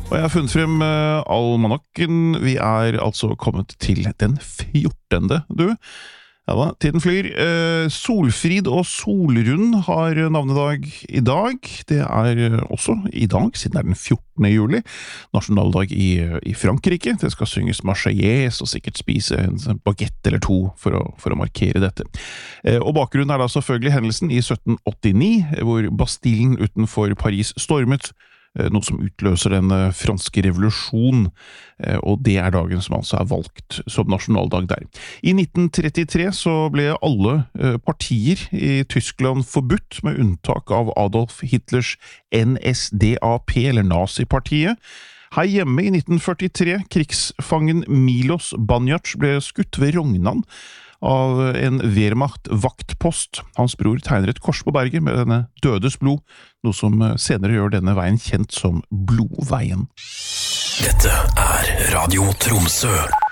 Og jeg har funnet frem almanakken. Vi altså kommet til den 14. du. Ja da, tiden flyr. Solfrid og Solrund har navnedag i dag. Det også i dag, siden det den 14. juli. Nasjonaldag i Frankrike. Det skal synges Marseillaise og sikkert spise en baguette eller to for å markere dette. Og bakgrunnen da selvfølgelig hendelsen i 1789, hvor Bastillen utenfor Paris stormet, noe som utløser den franske revolusjon, og det dagen som altså valgt som nasjonaldag der. I 1933 så ble alle partier i Tyskland forbudt, med unntak av Adolf Hitlers NSDAP, eller Nazipartiet. Her hjemme i 1943, krigsfangen Milos Banjac ble skutt ved Rognan av en Wehrmacht-vaktpost. Hans bror tegner et kors på berget med denne dødes blod, noe som senere gjør denne veien kjent som Blodveien. Dette Radio Tromsø.